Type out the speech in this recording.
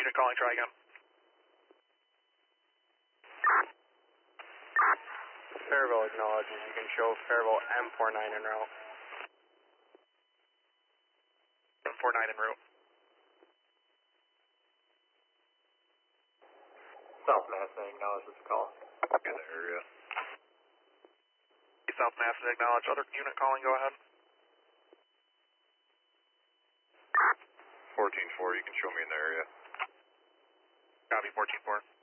unit calling, try again. Faribault acknowledges you can show Faribault M49 en route. M49 en route. South Madison acknowledges the call. In the area. South Madison acknowledge. Other unit calling, go ahead. 14-4, you can show me in the area. Copy, 14-4.